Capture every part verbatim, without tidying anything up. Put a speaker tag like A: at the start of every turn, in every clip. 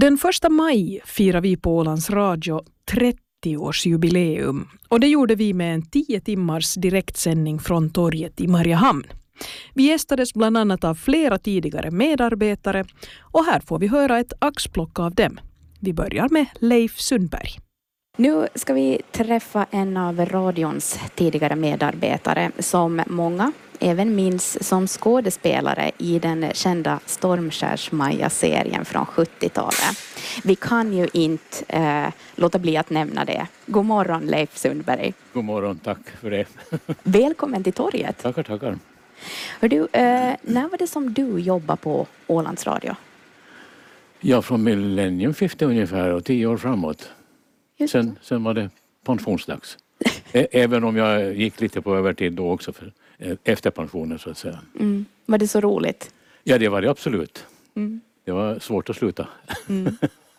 A: Den första maj firar vi på Ålands Radio trettio-årsjubileum och det gjorde vi med en tio timmars direktsändning från torget i Mariehamn. Vi gästades bland annat av flera tidigare medarbetare och här får vi höra ett axplock av dem. Vi börjar med Leif Sundberg.
B: Nu ska vi träffa en av radions tidigare medarbetare som många även minns som skådespelare i den kända Stormskärs-Maja-serien från sjuttiotalet. Vi kan ju inte äh, låta bli att nämna det. God morgon Leif Sundberg.
C: God morgon, tack för det.
B: Välkommen till torget.
C: Tackar, tackar.
B: Hör du, äh, när var det som du jobbade på Ålands Radio?
C: Ja, från millenniumskiftet ungefär och tio år framåt. Sen, sen var det pensionsdags. Även om jag gick lite på övertid då också för, efter pensionen så att säga.
B: Mm. Var det så roligt?
C: Ja, det var det absolut.
B: Mm.
C: Det var svårt att sluta.
B: Mm.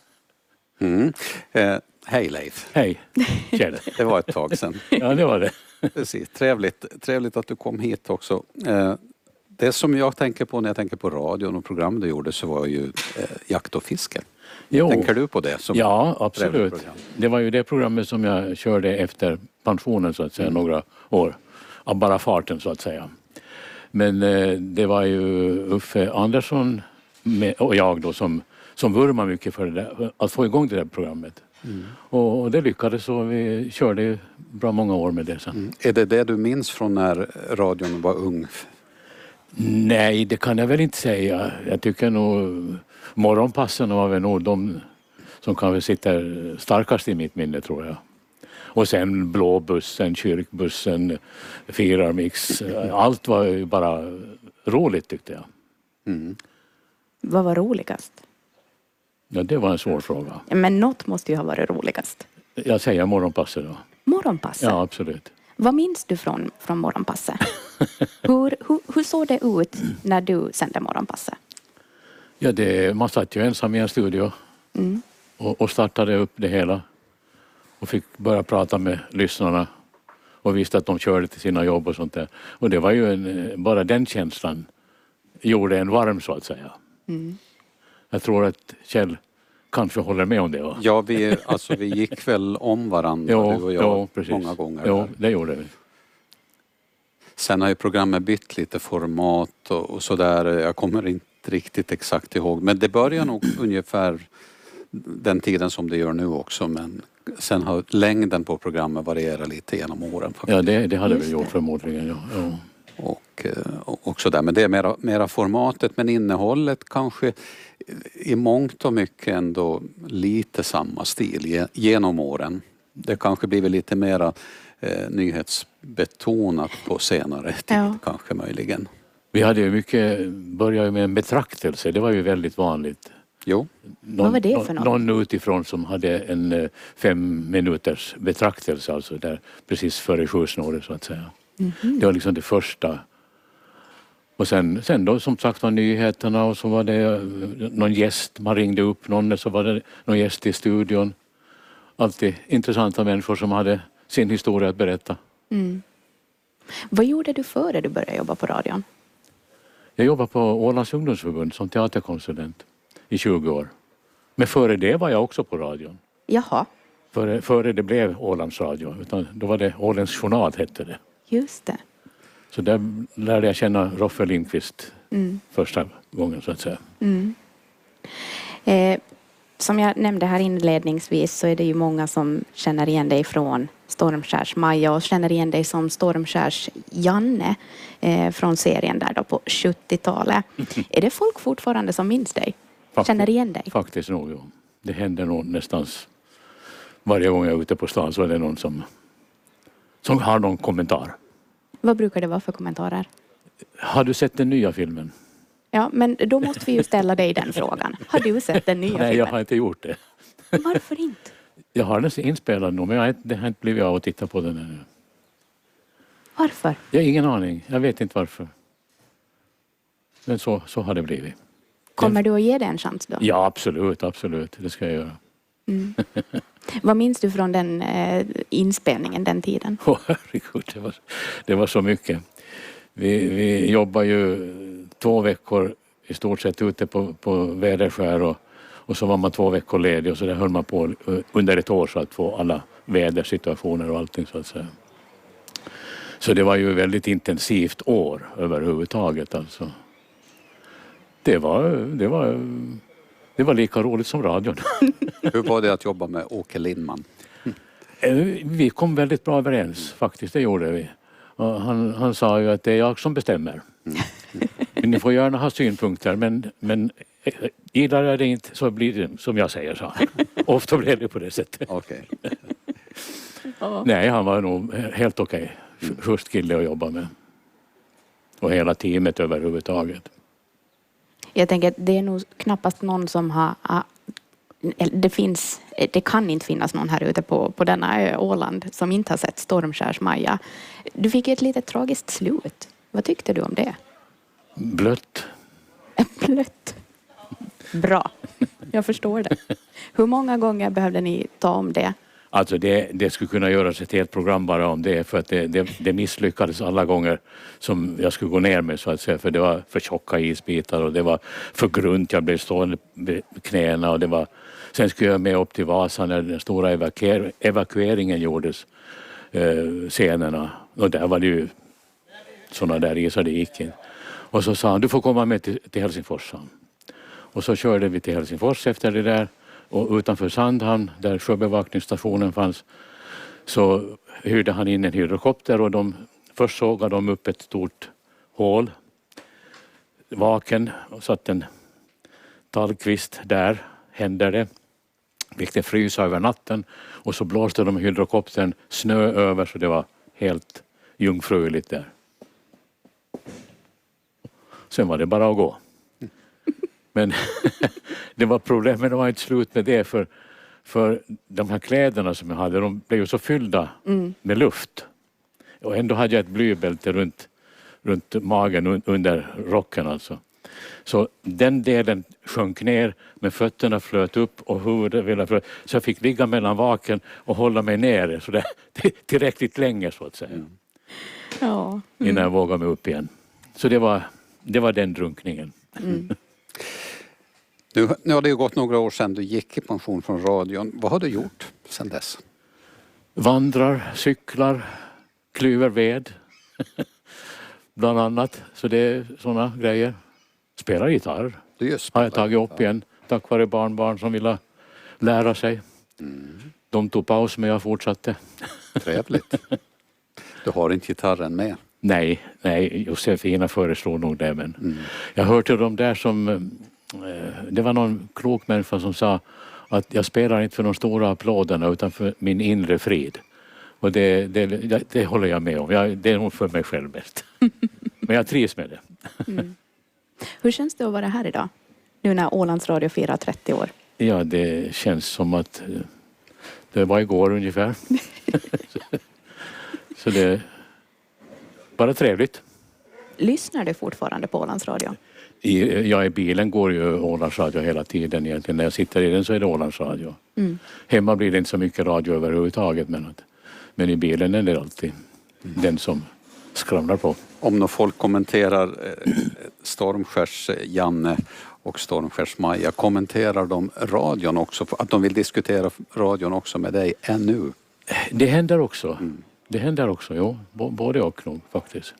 D: Mm. Eh, hej Leif.
C: Hej, Kjell.
D: Det var ett tag sedan.
C: Ja, det var det.
D: Precis. Trevligt, trevligt att du kom hit också. Eh, det som jag tänker på när jag tänker på radion och program du gjorde så var ju eh, jakt och fiske.
C: Jo.
D: Tänker du på det? Som
C: ja, absolut. Det var ju det programmet som jag körde efter pensionen så att säga, mm. några år. Av bara farten så att säga. Men eh, det var ju Uffe Andersson med, och jag då som, som vurmade mycket för det där, att få igång det där programmet. Mm. Och, och det lyckades och vi körde bra många år med det sen. Mm.
D: Är det det du minns från när radion var ung?
C: Nej, det kan jag väl inte säga. Jag tycker nog morgonpassen var väl nog de som kan väl sitta starkast i mitt minne tror jag. Och sen blåbussen, kyrkbussen, firarmix. Allt var ju bara roligt tyckte jag.
D: Mm.
B: Vad var roligast?
C: Ja, det var en svår fråga.
B: Men något måste ju ha varit roligast.
C: Jag säger morgonpasset då.
B: Morgonpasset?
C: Ja, absolut.
B: Vad minns du från, från morgonpasset? hur, hur, hur såg det ut när du sände morgonpasset?
C: Ja, det, man satt ju ensam i en studio
B: mm.
C: och, och startade upp det hela. Och fick börja prata med lyssnarna och visste att de körde till sina jobb och sånt där. Och det var ju en, bara den känslan gjorde en varm så att säga.
B: Mm.
C: Jag tror att Kjell kanske håller med om det. Va?
D: Ja, vi, alltså, vi gick väl om varandra
C: jo,
D: du och jag
C: jo, precis.
D: många gånger.
C: Jo, det gjorde vi.
D: Sen har ju programmet bytt lite format och, och sådär. Jag kommer inte riktigt exakt ihåg. Men det börjar nog ungefär den tiden som det gör nu också. Men sen har längden på programmet varierat lite genom åren. Faktiskt.
C: Ja, det, det hade vi gjort förmodligen. Ja. Ja.
D: Och, och, och sådär. Men det är mera, mera formatet. Men innehållet kanske i mångt och mycket ändå lite samma stil genom åren. Det kanske blir lite mera eh, nyhetsbetonat på senare tid
B: ja.
D: kanske möjligen.
C: Vi hade ju mycket, började med en betraktelse. Det var ju väldigt vanligt.
D: Jo.
C: Någon,
B: Vad var det för något?
C: Någon utifrån som hade en fem minuters betraktelse alltså där precis före sjusnåret så att säga.
B: Mm-hmm.
C: Det var liksom det första. Och sen, sen då som sagt var nyheterna och så var det någon gäst, man ringde upp någon så var det någon gäst i studion. Alltid intressanta människor som hade sin historia att berätta.
B: Mm. Vad gjorde du före du började jobba på radion?
C: Jag jobbade på Ålands ungdomsförbund som teaterkonsulent i tjugo år. Men före det var jag också på radion.
B: Jaha.
C: Före, före det blev Ålands Radio. Utan då var det Ålands Journal hette det.
B: Just det.
C: Så där lärde jag känna Roffe Lindqvist
B: mm.
C: första gången så att säga.
B: Mm. Eh, som jag nämnde här inledningsvis så är det ju många som känner igen dig från Stormskärs Maja och känner igen dig som Stormskärs Janne eh, från serien där då på sjuttiotalet. Är det folk fortfarande som minns dig?
C: Faktis,
B: känner igen dig?
C: Faktiskt nog, ja. Det händer nog nästan varje gång jag är ute på stan så är det någon som, som har någon kommentar.
B: Vad brukar det vara för kommentarer?
C: Har du sett den nya filmen?
B: Ja, men då måste vi ju ställa dig den frågan. Har du sett den nya
C: Nej,
B: filmen?
C: Nej, jag har inte gjort det.
B: Varför inte?
C: Jag har den inspelad nu, men jag har, det har inte blivit av att titta på den ännu.
B: Varför?
C: Jag har ingen aning. Jag vet inte varför. Men så, så har det blivit.
B: Kommer du att ge det en chans då?
C: Ja, absolut, absolut. Det ska jag göra.
B: Mm. Vad minns du från den eh, inspelningen, den tiden?
C: Åh, herregud, det var, det var så mycket. Vi, vi jobbar ju två veckor i stort sett ute på, på väderskär och, Och så var man två veckor ledig och så där höll man på under ett år så att få alla vädersituationer och allting så att säga. Så det var ju ett väldigt intensivt år överhuvudtaget alltså. Det var, det var, det var lika roligt som radion.
D: Hur var det att jobba med Åke Lindman?
C: Vi kom väldigt bra överens faktiskt, det gjorde vi. Och han, han sa ju att det är jag som bestämmer. Mm. Men ni får gärna ha synpunkter men, men gillar jag det inte så blir det som jag säger så. Ofta blev det på det sättet.
D: Okay.
C: Nej, han var nog helt okej. Okay. Schysst kille att jobba med. Och hela teamet överhuvudtaget.
B: Jag tänker att det är nog knappast någon som har... Det, finns, det kan inte finnas någon här ute på, på denna ö, Åland, som inte har sett Stormskärs-Maja. Du fick ett lite tragiskt slut. Vad tyckte du om det?
C: Blött.
B: Blött. Bra. Jag förstår det. Hur många gånger behövde ni ta om det?
C: Alltså det, det skulle kunna göras ett helt program bara om det för att det, det, det misslyckades alla gånger som jag skulle gå ner med så att säga för det var för tjocka isbitar och det var för grunt, jag blev stående med knäna och det var sen skulle jag med upp till Vasa när den stora evakuer, evakueringen gjordes eh, scenerna och där var det ju sådana där isar det gick in och så sa han du får komma med till, till Helsingfors och så körde vi till Helsingfors efter det där. Och utanför Sandhamn, där sjöbevakningsstationen fanns, så hyrde han in en hydrokopter och de, först sågade de upp ett stort hål, vaken, och satt en tallkvist där, hände det. Fick det frysa över natten och så blåste de hydrokoptern snö över så det var helt jungfruligt där. Sen var det bara att gå. Men det var problem, men det var inte slut med det för, för de här kläderna som jag hade, de blev ju så fyllda mm. med luft. Och ändå hade jag ett blybälte runt, runt magen under rocken alltså. Så den delen sjönk ner, men fötterna flöt upp och huvudet ville flöt. Så jag fick ligga mellan vaken och hålla mig nere så det, tillräckligt länge så att säga. Mm. Ja. Mm. Innan jag vågade mig upp igen. Så det var, det var den drunkningen. Mm.
D: Nu, nu har det ju gått några år sedan du gick i pension från radion. Vad har du gjort sedan dess?
C: Vandrar, cyklar, klyver ved. Bland annat. Så det är sådana grejer. Spelar gitarr.
D: Du just spelar.
C: Har jag tagit upp igen. Tack vare barnbarn som ville lära sig. Mm. De tog paus men jag fortsatte.
D: Trevligt. Du har inte gitarren med?
C: Nej, nej, Josefina föreslår nog det. Men mm. jag hörde de där som... Det var någon klok människa som sa att jag spelar inte för de stora applåderna utan för min inre frid. Och det, det, det håller jag med om. Jag, det är nog för mig själv bäst. Men jag trivs med det.
B: Mm. Hur känns det att vara här idag? Nu när Ålands Radio firar trettio år.
C: Ja, det känns som att det var igår ungefär. så, så det är bara trevligt.
B: Lyssnar du fortfarande på Ålands Radio?
C: I, ja, i bilen går ju Ålands Radio hela tiden egentligen. När jag sitter i den så är det Ålands Radio. Mm. Hemma blir det inte så mycket radio överhuvudtaget. Men, att, men i bilen är det alltid mm. den som skramlar på.
D: Om någon folk kommenterar eh, Stormskärs Janne och Stormskärs Maja, kommenterar de radion också? Att de vill diskutera radion också med dig ännu?
C: Det händer också. Mm. Det händer också, jo. B- både och nog faktiskt.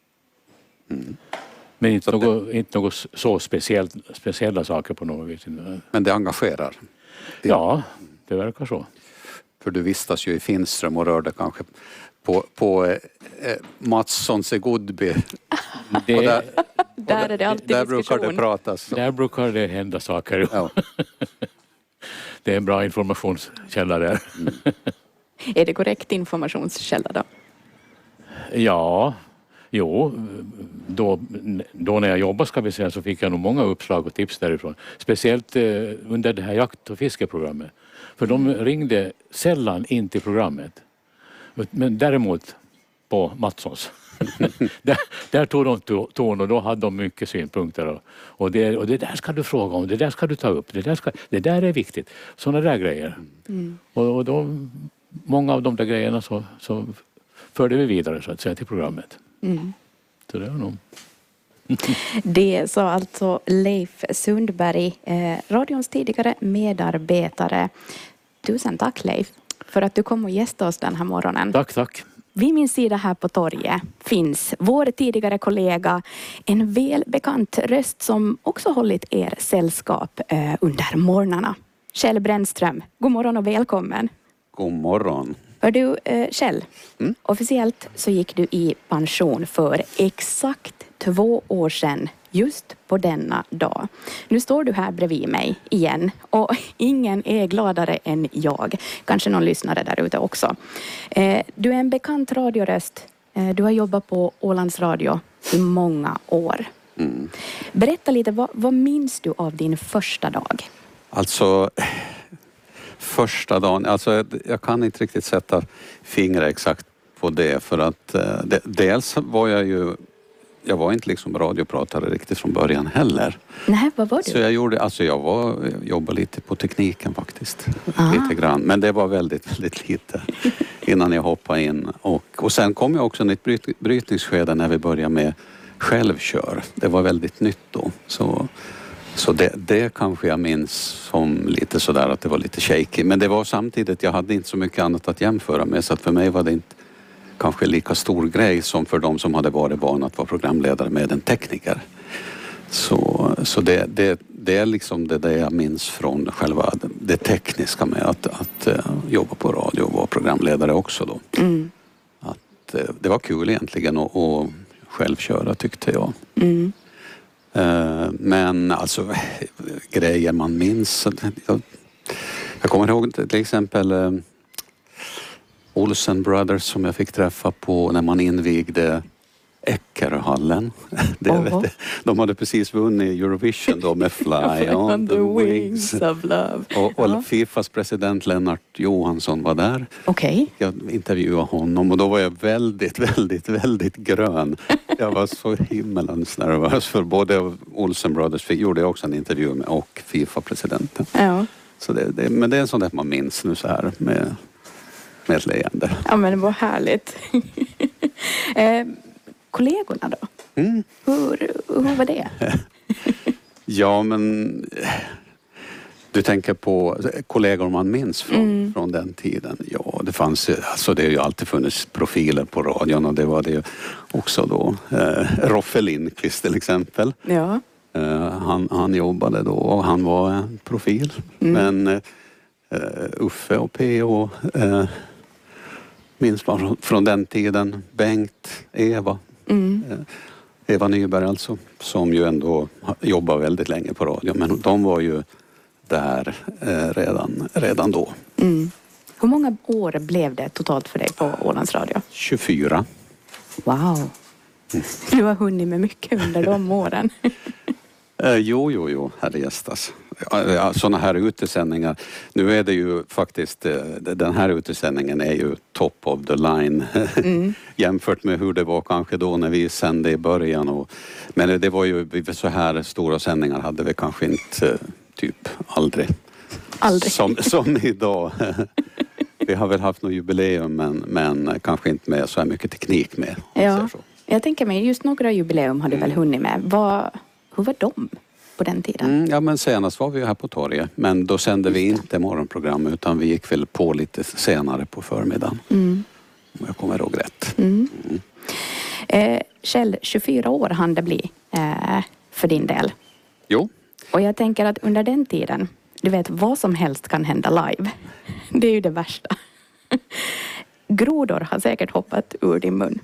C: Mm. Men inte något, det... inte något så speciellt, speciella saker på något vis.
D: Men det engagerar? Det...
C: Ja, det verkar så.
D: För du vistas ju i Finström och rörde kanske på, på eh, Matssons i Godby.
C: Det...
B: där, där är det alltid
D: där
B: diskussion.
D: Brukar det pratas.
C: Där brukar det hända saker. Ja. Det är en bra informationskälla där. Mm.
B: Är det korrekt informationskälla då?
C: Ja... Jo, då, då när jag jobbade ska vi säga så fick jag nog många uppslag och tips därifrån. Speciellt eh, under det här jakt- och fiskeprogrammet. För de ringde sällan in till programmet. Men däremot på Matssons. där, där tog de ton och då hade de mycket synpunkter. Och, och, det, och det där ska du fråga om, det där ska du ta upp, det där, ska, det där är viktigt. Sådana där grejer. Mm. Och, och då, många av de där grejerna så, så förde vi vidare så att säga till programmet. Mm. Så det var nog.
B: Det sa alltså Leif Sundberg, eh, radions tidigare medarbetare. Tusen tack Leif för att du kom och gästade oss den här morgonen.
C: Tack, tack.
B: Vid min sida här på torget finns vår tidigare kollega, en välbekant röst som också hållit er sällskap eh, under morgnarna. Kjell Brännström, god morgon och välkommen.
D: God morgon.
B: Hör du, eh, Kjell,
D: Mm?
B: officiellt så gick du i pension för exakt två år sedan, just på denna dag. Nu står du här bredvid mig igen och ingen är gladare än jag. Kanske någon lyssnare där ute också. Eh, du är en bekant radioröst. Eh, du har jobbat på Ålands Radio i många år.
D: Mm.
B: Berätta lite, vad, vad minns du av din första dag?
D: Alltså, första dagen, alltså jag kan inte riktigt sätta fingret exakt på det för att eh, det, dels var jag ju, jag var inte liksom radiopratare riktigt från början heller.
B: Nej, vad var du?
D: Så jag gjorde, alltså jag var, jag jobbade lite på tekniken faktiskt.
B: Ah.
D: Lite grann, men det var väldigt, väldigt lite innan jag hoppade in. Och, och sen kom jag också i ett bryt, brytningsskede när vi började med självkör. Det var väldigt nytt då. Så Så det, det kanske jag minns som lite sådär att det var lite shaky. Men det var samtidigt, jag hade inte så mycket annat att jämföra med. Så att för mig var det inte kanske lika stor grej som för de som hade varit vana att vara programledare med en tekniker. Så, så det, det, det är liksom det där jag minns från själva det tekniska med att, att uh, jobba på radio och vara programledare också då.
B: Mm.
D: Att, uh, det var kul egentligen att, att självköra tyckte jag.
B: Mm.
D: Men alltså grejer man minns. Jag, jag kommer ihåg till exempel uh, Olsen Brothers som jag fick träffa på när man invigde Eckerhallen. Det,
B: Uh-huh.
D: vet, de hade precis vunnit Eurovision då med Fly on the Wings.
B: of love.
D: Och, och
B: Ja.
D: Fifas president Lennart Johansson var där.
B: Okej.
D: Jag intervjuade honom och då var jag väldigt, väldigt, väldigt grön. Jag var så himmelens nervös för både Olsen Brothers gjorde jag också en intervju med och Fifa-presidenten.
B: Ja.
D: Så det, det, men det är en sån där man minns nu så här med, med ett leende.
B: Ja, men det var härligt. eh, kollegorna då?
D: Mm.
B: Hur, hur var det?
D: Ja, men du tänker på kollegor man minns från,
B: Mm.
D: från den tiden. Ja, det fanns ju, alltså det har ju alltid funnits profiler på radion och det var det ju också då. Eh, Roffe Lindqvist till exempel.
B: Ja.
D: Eh, han, han jobbade då och han var en profil.
B: Mm.
D: Men eh, Uffe och P O eh, minns man från, från den tiden. Bengt, Eva.
B: Mm.
D: Eh, Eva Nyberg alltså, som ju ändå jobbar väldigt länge på radio. Men de var ju där eh, redan, redan då.
B: Mm. Hur många år blev det totalt för dig på Ålands Radio?
D: tjugofyra.
B: Wow. Du har hunnit med mycket under de åren.
D: Eh, jo, jo, jo, herre gästas. Ja, sådana här utesändningar. Nu är det ju faktiskt, eh, den här utesändningen är ju top of the line.
B: Mm.
D: Jämfört med hur det var kanske då när vi sände i början. Och, men det var ju, så här stora sändningar hade vi kanske inte eh, typ aldrig.
B: Aldrig.
D: Som, som idag. Vi har väl haft något jubileum men, men kanske inte med så här mycket teknik med. om man
B: Ja.
D: säger så.
B: Jag tänker mig, just några jubileum har du väl hunnit med. Vad, hur var de på den tiden?
D: Mm, ja men senast var vi ju här på torget. Men då sände vi inte morgonprogram utan vi gick väl på lite senare på förmiddagen.
B: Mm.
D: Om jag kommer ihåg rätt.
B: Mm. Eh, Kjell, tjugofyra år hann det bli eh, för din del.
D: Jo.
B: Och jag tänker att under den tiden, du vet, vad som helst kan hända live. Det är ju det värsta. Grodor har säkert hoppat ur din mun.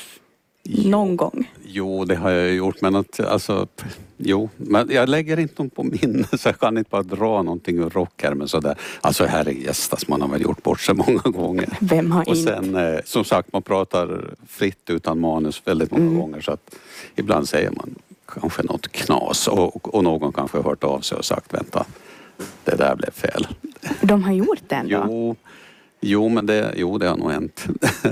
B: Någon gång.
D: Jo, det har jag gjort. Men att, alltså, jo. Men jag lägger inte dem på minne så jag kan inte bara dra någonting ur rockärmen sådär. Alltså här är gästas, man har väl gjort bort så många gånger.
B: Vem har
D: Och
B: inte?
D: sen, eh, som sagt, man pratar fritt utan manus väldigt många
B: Mm.
D: gånger så att ibland säger man kanske något knas och, och någon kanske har hört av sig och sagt vänta, det där blev fel.
B: De har gjort det ändå?
D: Jo, jo men det, jo, det har nog hänt.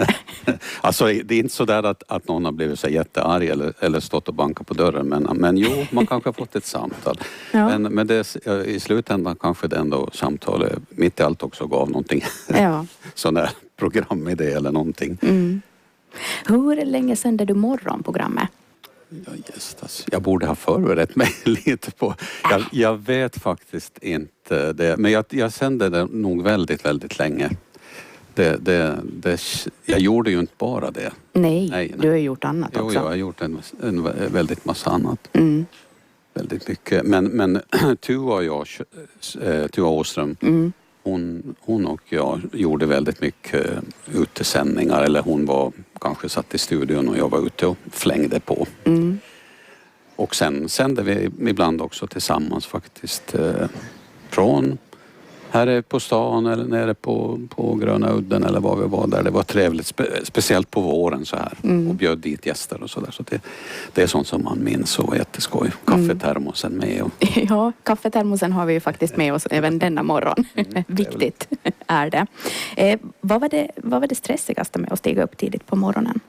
D: Alltså det är inte så där att, att någon har blivit så jättearg eller, eller stått och bankat på dörren. Men, men jo, man kanske har fått ett samtal.
B: Ja.
D: Men, men det, i slutändan kanske det ändå samtalet mitt i allt också gav någonting.
B: Ja.
D: Sån där programidé eller någonting.
B: Mm. Hur länge sände du morgonprogrammet?
D: Jag gästas. Jag borde ha förberett mig lite på... Jag, jag vet faktiskt inte det. Men jag, jag sände det nog väldigt, väldigt länge. Det, det, det, jag gjorde ju inte bara det.
B: Nej, nej, nej. Du har gjort annat
D: jo,
B: också.
D: Jo, jag har gjort en, en väldigt massa annat.
B: Mm.
D: Väldigt mycket. Men, men Tua och jag, Tua Åström, mm. hon, hon och jag gjorde väldigt mycket utesändningar. Eller hon var kanske satt i studion och jag var ute och flängde på. Mm. Och sen sände vi ibland också tillsammans faktiskt eh, från här är på stan eller nere på, på Gröna udden eller var vi var där. Det var trevligt, spe, speciellt på våren så här. Mm. Och bjöd dit gäster och sådär. Så det, det är sånt som man minns och var jätteskoj. Kaffetermosen med. Och...
B: Ja, kaffetermosen har vi ju faktiskt med oss även denna morgon. Mm, viktigt är det. Eh, vad, var det. Vad var det stressigaste med att stiga upp tidigt på morgonen?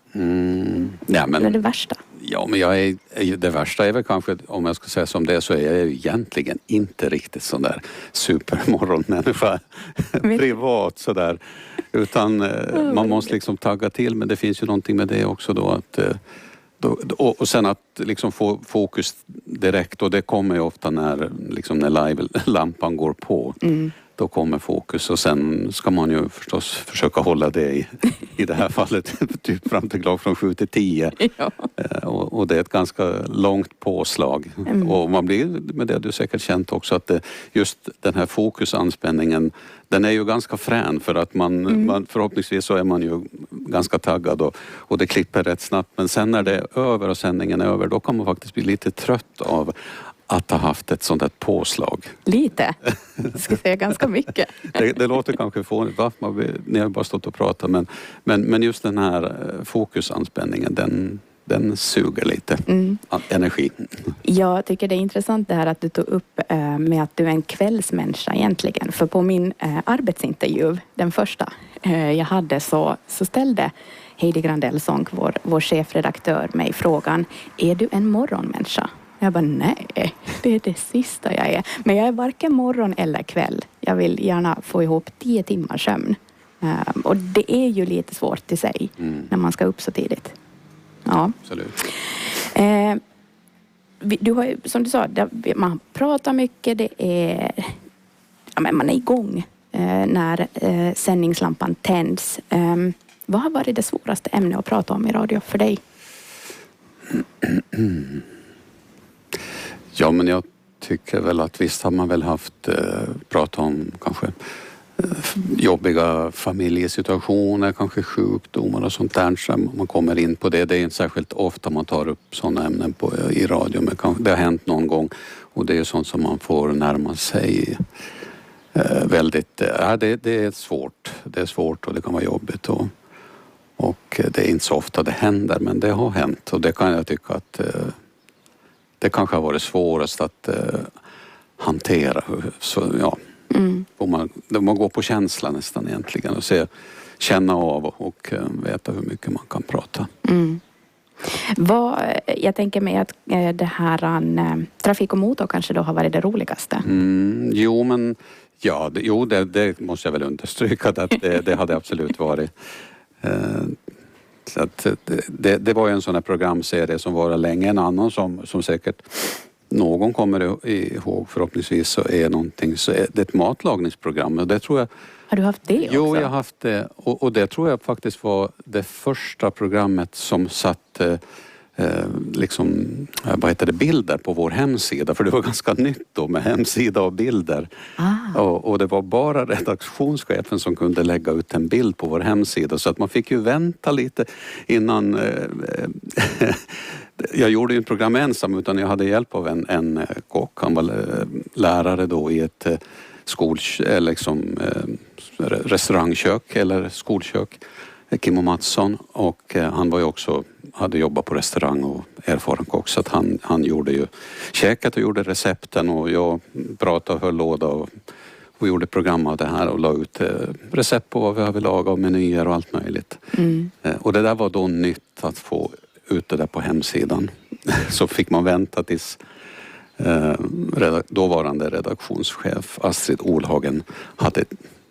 D: Mm, ja, men,
B: eller det värsta?
D: Ja, men jag är, det värsta är väl kanske, om jag ska säga som det, så är jag egentligen inte riktigt sån där supermorgonmänniska privat sådär. Utan man måste liksom tagga till, men det finns ju någonting med det också då att då, och, och sen att liksom få fokus direkt, och det kommer ju ofta när, liksom när live-lampan går på. Mm. Då kommer fokus och sen ska man ju förstås försöka hålla det i, i det här fallet typ fram till klockan från sju till tio. Ja. Och, och det är ett ganska långt påslag. Mm. Och man blir, med det du säkert känt också, att det, just den här fokusanspänningen, den är ju ganska frän för att man, mm. man förhoppningsvis så är man ju ganska taggad och, och det klipper rätt snabbt. Men sen när det är över och sändningen är över, då kan man faktiskt bli lite trött av att ha haft ett sånt här påslag.
B: Lite? Jag ska säga ganska mycket.
D: det, det låter kanske fånigt, ni har bara stått och pratat, men, men, men just den här fokusanspänningen, den, den suger lite mm. energi.
B: Jag tycker det är intressant det här att du tog upp äh, med att du är en kvällsmänniska egentligen. För på min äh, arbetsintervju, den första äh, jag hade, så, så ställde Heidi Grandell-Sonck, vår, vår chefredaktör, mig frågan: är du en morgonmänniska? Jag bara, nej, det är det sista jag är. Men jag är varken morgon eller kväll. Jag vill gärna få ihop tio timmar sömn. Um, och det är ju lite svårt i sig mm. när man ska upp så tidigt. Ja.
D: Absolut.
B: Uh, du har ju, som du sa, man pratar mycket. Det är, ja, men man är igång uh, när uh, sändningslampan tänds. Um, vad har varit det svåraste ämne att prata om i radio för dig?
D: Ja, men jag tycker väl att visst har man väl haft eh, prata om kanske eh, jobbiga familjesituationer, kanske sjukdomar och sånt där. Så man kommer in på det. Det är inte särskilt ofta man tar upp sådana ämnen på, i radio, men kanske, det har hänt någon gång och det är sånt som man får närma sig eh, väldigt. Ja, det, det är svårt. Det är svårt och det kan vara jobbigt och, och det är inte så ofta det händer, men det har hänt och det kan jag tycka att eh, det kanske har varit svårast att eh, hantera. Så, ja. mm. man, man går på känsla nästan egentligen och se, känna av och, och eh, veta hur mycket man kan prata.
B: Mm. Vad, jag tänker mig att eh, det här an, trafik och motor kanske då har varit det roligaste.
D: Mm, jo, men ja, det, jo, det, det måste jag väl understryka att det, det hade absolut varit. Eh, Så att det, det var ju en sån här programserie som var länge. En annan som, som säkert någon kommer ihåg förhoppningsvis, så är någonting, så är det ett matlagningsprogram. Och det tror jag,
B: har du haft det också?
D: Jo, jag har haft det. Och, och det tror jag faktiskt var det första programmet som satte eh, liksom, vad heter det, bilder på vår hemsida. För det var ganska nytt då med hemsida och bilder. Ah. Och, och det var bara redaktionschefen som kunde lägga ut en bild på vår hemsida. Så att man fick ju vänta lite innan... Eh, jag gjorde ju ett program ensam, utan jag hade hjälp av en, en kock. Han var lärare då i ett skol, liksom, restaurangkök eller skolkök. Kimmo Mattsson, och han var ju också, hade jobbat på restaurang och erfaren kock, så att han, han gjorde ju käket och gjorde recepten och jag pratade och höll låda och, och gjorde program av det här och la ut recept på vad vi hade lagat och menyer och allt möjligt. Mm. Och det där var då nytt att få ut det där på hemsidan. Så fick man vänta tills eh, dåvarande redaktionschef Astrid Olhagen hade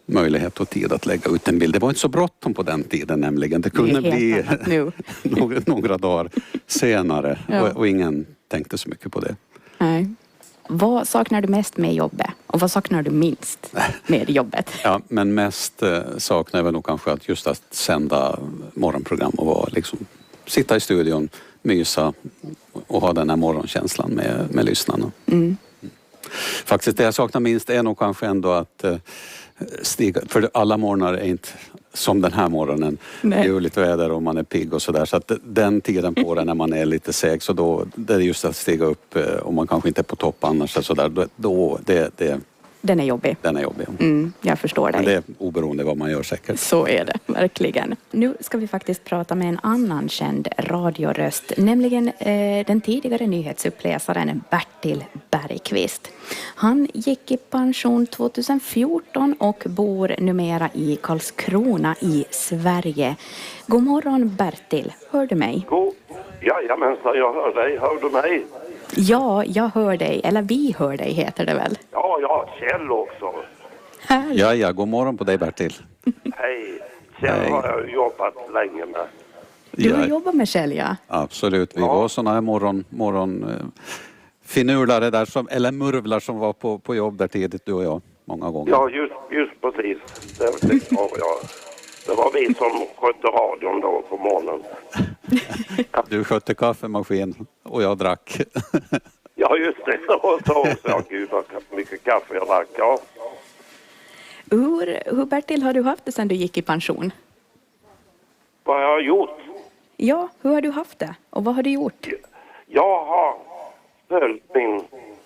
D: möjlighet och tid att lägga ut en bild. Det var inte så bråttom på den tiden nämligen. Det kunde
B: Det är
D: bli
B: helt annat nu.
D: några, några dagar senare
B: Ja.
D: och, och ingen tänkte så mycket på det.
B: Nej. Vad saknar du mest med jobbet? Och vad saknar du minst med jobbet?
D: Ja, men mest eh, saknar jag väl nog kanske att just att sända morgonprogram och vara liksom, sitta i studion, mysa och ha den här morgonkänslan med, med lyssnarna.
B: Mm.
D: Faktiskt det jag saknar minst är nog kanske ändå att eh, stiga, för alla morgnar är inte som den här morgonen.
B: Nej.
D: Det är ju lite väder och man är pigg och sådär. Så att den tiden på den när man är lite seg, så då det är just att stiga upp eh, och man kanske inte är på topp annars. Så där, då, då det, det,
B: Den är jobbig.
D: den är jobbig.
B: Mm, jag förstår dig.
D: Men det är oberoende vad man gör säkert.
B: Så är det, verkligen. Nu ska vi faktiskt prata med en annan känd radioröst, nämligen eh, den tidigare nyhetsuppläsaren Bertil Bergqvist. Han gick i pension tjugohundrafjorton och bor numera i Karlskrona i Sverige. God morgon Bertil, hör du mig?
E: God. Jajamensan, jag hör dig. Hör du mig?
B: Ja, jag hör dig, eller vi hör dig heter det väl?
E: Ja, ja, Kjell också.
B: Härligt.
D: Ja, ja, god morgon på dig Bertil.
E: Hej. Kjell
D: Hej.
E: har jag jobbat länge med.
B: Du har
D: Ja,
B: jobbat med Kjell, ja.
D: absolut, vi
E: Ja.
D: var sådana här morgon, morgon eh, finurlare där, som, eller murvlar som var på, på jobb där tidigt, du och jag, många gånger.
E: Ja, just, just precis. Det, det, var jag. Det var vi som skötte radion då på morgonen.
D: Du skötte kaffemaskin och jag drack.
E: Ja, just det. Och så också. Ja, gud vad mycket kaffe jag drack. Ja.
B: Hur, hur Bertil har du haft det sedan du gick i pension?
E: Vad jag har gjort?
B: Ja, hur har du haft det? Och vad har du gjort?
E: Jag har följt min...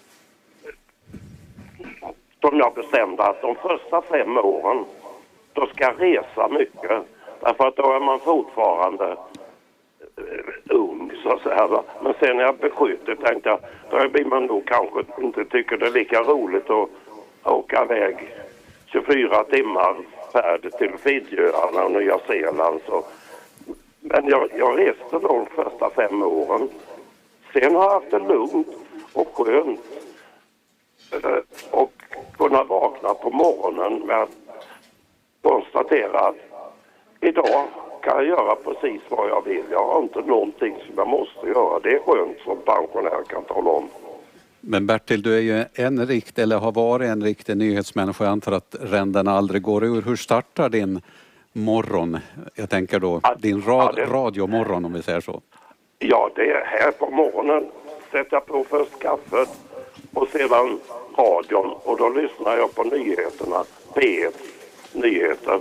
E: Som jag bestämde att de första fem åren då ska jag resa mycket. Därför att då är man fortfarande eh, ung så att säga. Va? Men sen när jag beskjuter tänkte jag, då blir man nog kanske inte tycker det är lika roligt att åka iväg tjugofyra timmar färd till Fidjöarna och Nya Zeeland. Så. Men jag, jag reste då de första fem åren. Sen har jag haft det lugnt och skönt. Eh, och kunna vakna på morgonen med att konstatera att idag kan jag göra precis vad jag vill. Jag har inte någonting som jag måste göra. Det är skönt som pensionär kan tala om.
D: Men Bertil, du är ju en rikt, eller har varit en riktig nyhetsmänniska. Jag antar att ränderna aldrig går ur. Hur startar din morgon? Jag tänker då
E: Ja,
D: din rad,
E: ja, det-
D: radiomorgon om vi säger så.
E: Ja, det är här på morgonen. Sätter jag på först kaffet och sedan radion. Och då lyssnar jag på nyheterna. P ett nyheter.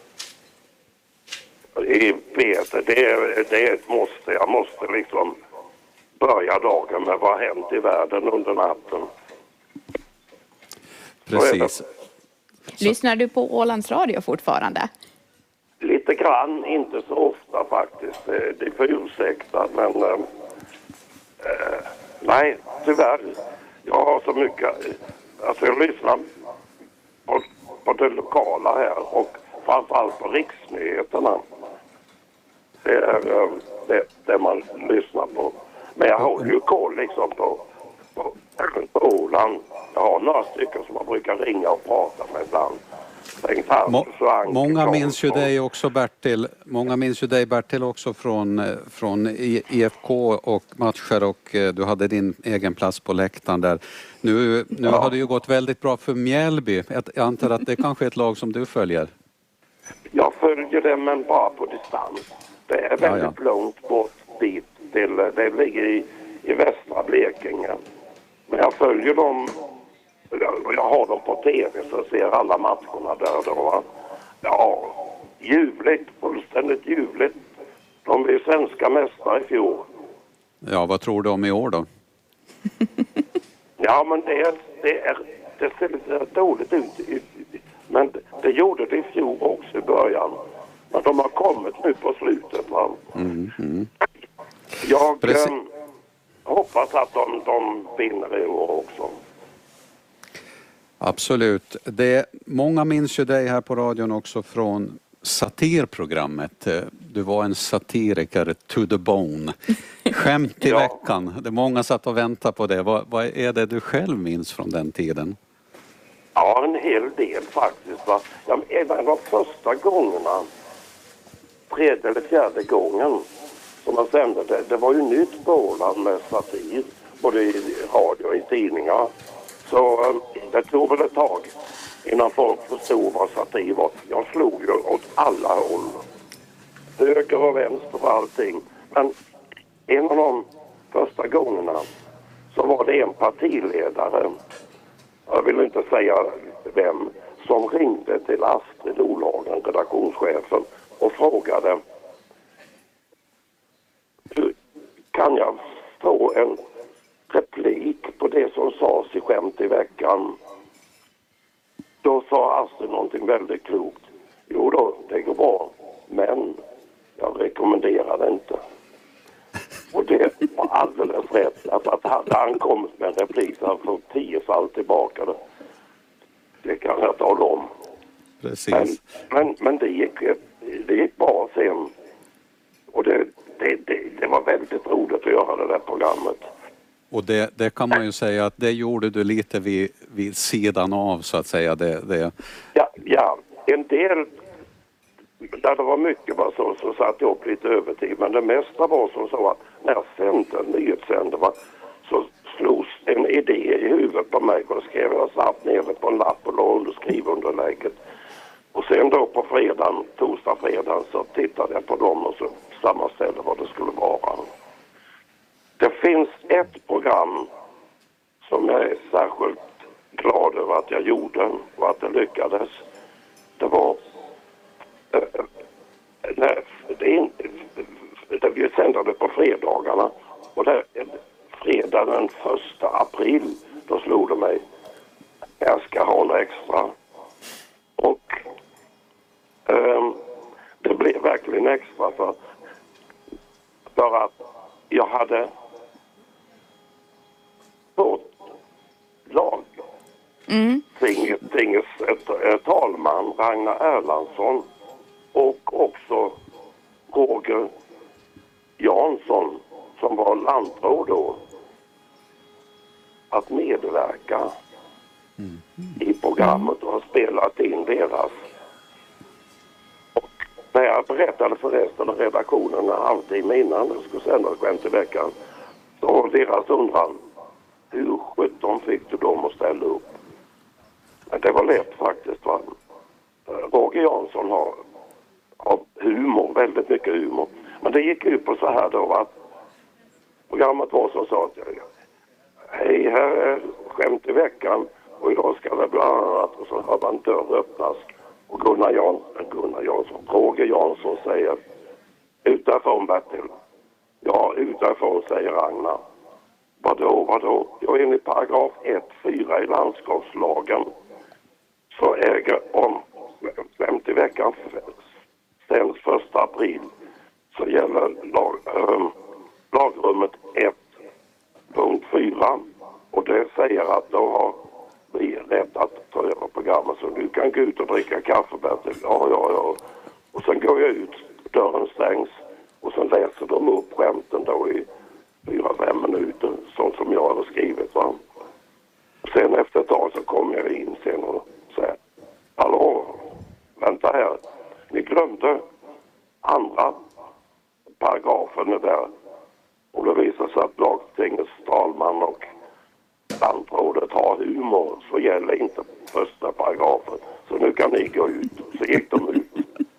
E: I P ett, det är, det är ett måste. Jag måste liksom börja dagen med vad har hänt i världen under natten.
D: Precis.
B: Lyssnar du på Ålands Radio fortfarande?
E: Lite grann, inte så ofta faktiskt. Det, det får ursäkta, men eh, eh, nej, tyvärr. Jag har så mycket, alltså jag lyssnar på, på det lokala här och framförallt på riksnyheterna. Det är eh, det, det man lyssnar på. Men jag håller ju koll liksom på, på, på Åland. Jag har några stycken som jag brukar ringa och prata med ibland.
D: Må, många minns ju dig också Bertil, många minns ju dig Bertil också från, från I F K och matcher, och du hade din egen plats på läktaren där. Nu, nu
E: Ja.
D: har det ju gått väldigt bra för Mjällby. Jag antar att det kanske är ett lag som du följer.
E: Jag följer det men bara på distans. Det är väldigt
D: Ja, ja.
E: långt bort dit till, det ligger i, i västra Blekinge. Men jag följer dem, jag, jag har dem på tv så jag ser alla matcherna där då. Va? Ja, ljuvligt, fullständigt ljuvligt. De blev svenska mästare i fjol.
D: Ja, vad tror du om i år då?
E: Ja, men det, är, det, är, det ser lite dåligt ut. Men det, det gjorde det i fjol också i början. Men de har kommit nu på slutet. Va?
D: Mm, mm.
E: Jag
D: Precis.
E: eh, hoppas att de, de vinner i år också.
D: Absolut. Det, många minns ju dig här på radion också från satirprogrammet. Du var en satiriker to the bone. Skämt i
E: Ja.
D: veckan. Det många satt och väntade på det. Vad, vad är det du själv minns från den tiden?
E: Ja, en hel del faktiskt. Va? Ja, en av de första gångerna, tredje eller fjärde gången som man sände det, det var ju nytt på Åland med satir, både i radio och i tidningar. Så eh, det tog väl ett tag innan folk förstod vad satir var. Jag slog ju åt alla håll. Höger och vänster och allting. Men en av de första gångerna så var det en partiledare, jag vill inte säga vem, som ringde till Astrid Olagen, redaktionschefen, och frågade: kan jag få en replik på det som sades i Skämt i veckan? Då sa Astrid någonting väldigt klokt. Jo då, det går bra, men jag rekommenderar det inte. Och det var alldeles rätt. Att, att hade han kommit med en replik så hade han fått tio fall tillbaka. Det, det kan jag tala om.
D: Precis.
E: Men, men, men det, gick, det gick bra sen. Och det, det, det, det var väldigt roligt att göra det där programmet.
D: Och det, det kan man ju säga att det gjorde du lite vid, vid sidan av, så att säga. Det, det...
E: Ja, ja, en del där det var mycket var så, så satt jag upp lite övertid. Men det mesta var som så att när jag sände en nyhetssände va, så slogs en idé i huvudet på mig och skrev jag snabbt ner på en lapp och la under skrivunderlägget. Och sen då på fredagen, torsdag, fredagen så tittade jag på dem och så sammanställde vad det skulle vara. Det finns ett program som jag är särskilt glad över att jag gjorde och att det lyckades. Det var äh, när, det, det, vi sände det på fredagarna och det, fredag den första april då slog det mig: jag ska ha en extra. Och äh, det blev verkligen extra för, för att jag hade fått lag. Mm. Tinges, tinges ett, ett talman, Ragnar Erlandsson, och också Roger Jansson som var lantråd då, att medverka mm. i programmet och har spelat in deras. Och när jag berättade för resten av redaktionen en halvtimme innan jag skulle sända Skämt i veckan, så var deras undran: hur sjutton fick du dem att ställa upp? Men det var lätt faktiskt. Va? Roger Jansson har, har humor, väldigt mycket humor. Men det gick ut på så här då att programmet var som sa att hej, här är Skämt i veckan och idag ska det bland annat, och så har man dörr öppnas och Gunnar Jansson, Gunnar Jansson, Roger Jansson säger: utanför Bertil. Ja, utanför, säger Ragnar. Vadå, vadå? Ja, enligt paragraf ett fyra i landskapslagen så äger, om femtio veckan sänds första april, så gäller lag, äh, lagrummet ett punkt fyra, och det säger att då har vi rätt att ta över programmet, så du kan gå ut och dricka kaffe, Bertil. Ja, ja, ja. Och sen går jag ut, dörren stängs och sen läser de upp skämten då i fyra, fem minuter, sånt som jag hade skrivit. Va? Sen efter ett tag så kom jag in sen och säger: hallå, vänta här, ni glömde andra paragrafen där. Och det visar sig att lagtingets talman och landrådet har humor, så gäller inte första paragrafen. Så nu kan ni gå ut. Så gick de ut.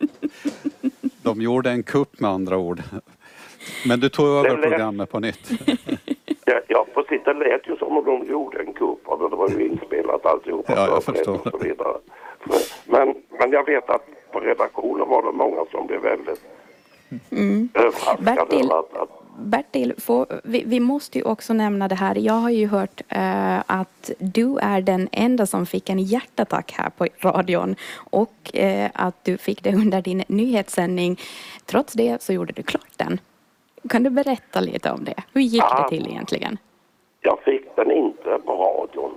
D: De gjorde en kupp med andra ord. Men du tog över programmet på nytt.
E: Ja, ja, precis. Det lät ju som om de gjorde en kupp. Det var ju inspelat alltihopa.
D: Ja, jag förstår.
E: Och så vidare. Men, men jag vet att på redaktionen var det många som blev väldigt
B: mm.
E: överraskade.
B: Bertil,
E: att, att,
B: Bertil får, vi, vi måste ju också nämna det här. Jag har ju hört uh, att du är den enda som fick en hjärtattack här på radion. Och uh, att du fick det under din nyhetssändning. Trots det så gjorde du klart den. Kan du berätta lite om det? Hur gick ja, det till egentligen?
E: Jag fick den inte på radion.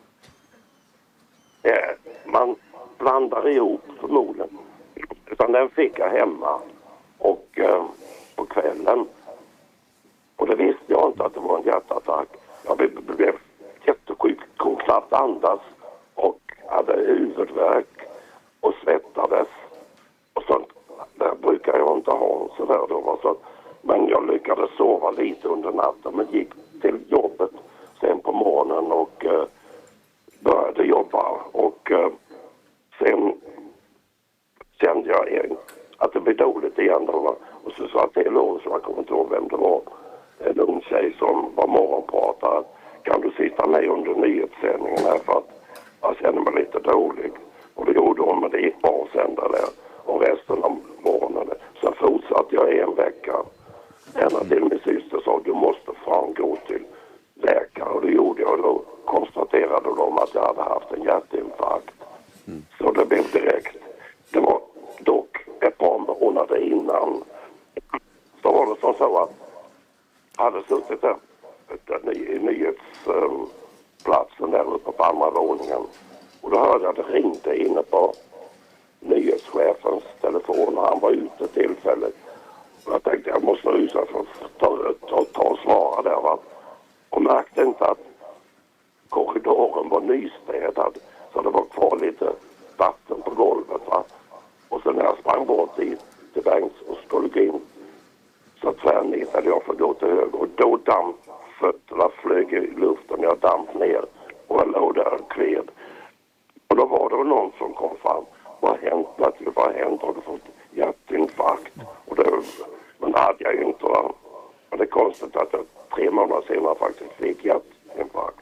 E: Eh, man blandar ihop förmodligen. Utan den fick jag hemma och eh, på kvällen. Och det visste jag inte att det var en hjärtattack. Jag blev, blev jättesjuk, kunde knappt andas. Och hade huvudvärk och svettades. Och sånt, det brukar jag inte ha sådär då. Så, men jag lyckades sova lite under natten, men gick till jobbet sen på morgonen och eh, började jobba. Och eh, sen kände jag en, att det blev dåligt igen. Då, och så sa jag till någon som jag kommer inte ihåg vem det var. En ung tjej som var morgonpratare. Kan du sitta med under nyhetssändningen här för att jag känner mig lite dålig. Och det gjorde hon, men det gick bra sen där. Och resten av morgonen. Sen fortsatte jag en vecka. Ända till min syster sa du måste fan gå till läkare. Och det gjorde jag. Och då konstaterade de att jag hade haft en hjärtinfarkt. Mm. Så det blev direkt. Det var dock ett par månader innan. Så var det som så att jag hade suttit där i nyhetsplatsen där uppe på andra våningen. Och då hörde jag att det ringde inne på nyhetschefens telefon. Han var ute tillfället. Och jag tänkte jag måste rusa för att ta, ta, ta och svara där. Va? Och märkte inte att korridoren var nystädad. Så det var kvar lite vatten på golvet. Va? Och sen när jag sprang bort dit till Bengts och skulle gå in så tvärnitade jag för att gå till höger. Och då damp fötterna flög i luften. Jag damp ner och jag låg där och kved. Och då var det någon som kom fram. Vad har hänt? Vad har hänt? Har du fått hjärtinfarkt? Och det, men det hade jag ju inte. Va? Men det är konstigt att jag tre månader senare faktiskt fick hjärtinfarkt.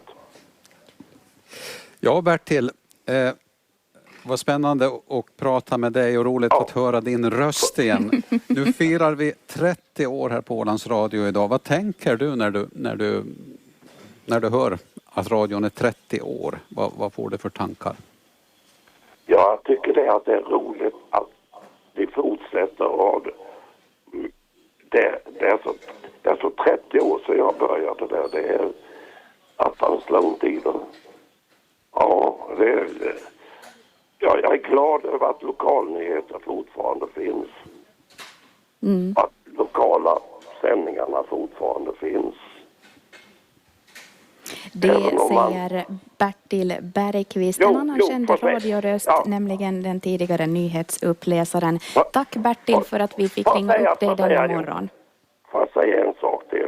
D: Ja, Bertil. Eh, vad spännande att prata med dig och roligt ja. att höra din röst igen. Nu firar vi trettio år här på Ålands Radio idag. Vad tänker du när du, när du, när du hör att radion är trettio år? Vad, vad får du för tankar?
E: Jag tycker det att det är roligt att vi fortsätter och det, det, är så, det är så trettio år sedan jag började där. Det är attans lång tid. Ja, det är, ja, jag är glad över att lokalnyheter fortfarande finns. Mm. Att lokala sändningarna fortfarande finns.
B: Det säger Bertil Bergqvist, en annan
E: jo,
B: känd
E: jo,
B: radioröst, ja. nämligen den tidigare nyhetsuppläsaren.
E: Va?
B: Tack Bertil för att vi fick ringa upp dig denna morgon.
E: Får jag säga en sak till?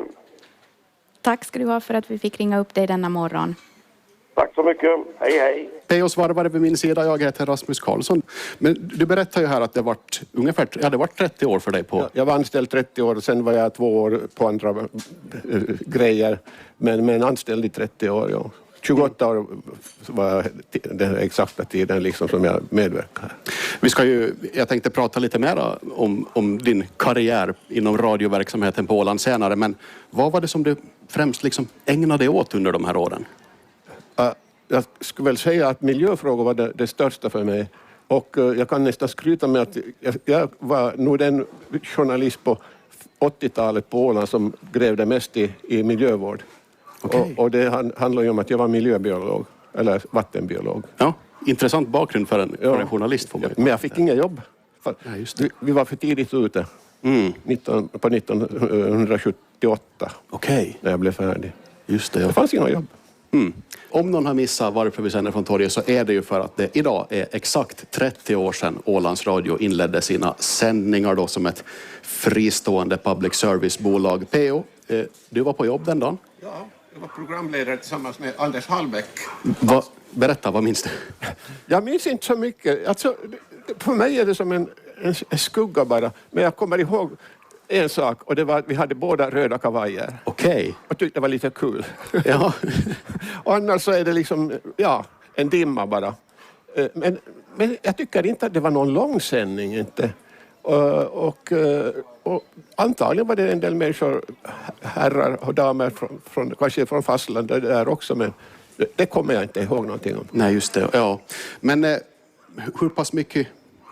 B: Tack ska du ha för att vi fick ringa upp dig denna morgon.
E: Tack så mycket. Hej, hej.
F: Hej och svarvare vid min sida. Jag heter Rasmus Karlsson. Men du berättar ju här att det varit ungefär ja, det var trettio år för dig på... Ja, jag var anställd trettio år och sen var jag två år på andra äh, grejer. Men, men anställd i trettio år, ja. tjugoåtta år var den exakta tiden liksom som jag medverkar.
G: Vi ska ju, jag tänkte prata lite mer om, om din karriär inom radioverksamheten på Åland senare. Men vad var det som du främst liksom ägnade åt under de här åren?
F: Uh, jag skulle väl säga att miljöfrågor var det, det största för mig. Och uh, jag kan nästan skryta med att jag, jag var nog den journalist på åttiotalet på Åland som grävde mest i, i miljövård. Okay. Och, och det hand, handlar ju om att jag var miljöbiolog, eller vattenbiolog.
G: Ja, intressant bakgrund för en, ja. för en journalist. Får man.
F: Men jag fick inget jobb. För, ja, just det. Vi, vi var för tidigt ute, mm. nitton, på nittonhundrasjuttioåtta.
G: Okej. Okay.
F: När jag blev färdig.
G: Just det, ja.
F: Det fanns inga jobb.
G: Mm. Om någon har missat varför vi sänder från torget så är det ju för att det idag är exakt trettio år sedan Ålands Radio inledde sina sändningar då som ett fristående public service-bolag. P O, eh, du var på jobb den dagen?
F: Ja, jag var programledare tillsammans med Anders Hallbäck.
G: Va, berätta, vad minns du?
F: Jag minns inte så mycket. Alltså, för mig är det som en, en, en skugga bara. Men jag kommer ihåg en sak, och det var att vi hade båda röda kavajer.
G: Okej. Okay.
F: Jag tyckte det var lite kul.
G: Ja.
F: Och annars så är det liksom, ja, en dimma bara. Men, men jag tycker inte att det var någon lång sändning, inte. Och, och, och antagligen var det en del människor, herrar och damer från, från, kanske från fastlandet där också, men det, det kommer jag inte ihåg någonting om.
G: Nej, just det. Ja. Men eh, hur pass mycket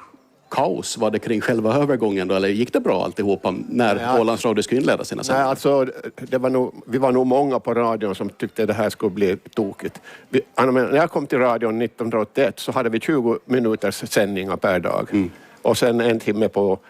G: kaos var det kring själva övergången då, eller gick det bra alltihopa när ja. Ålands Radio skulle inleda sina sändningar?
F: Nej, alltså, det var nog, vi var nog många på radion som tyckte det här skulle bli tokigt. Vi, när jag kom till radion nittonhundraåttioett så hade vi tjugo minuters sändningar per dag. Mm. Och sen en timme på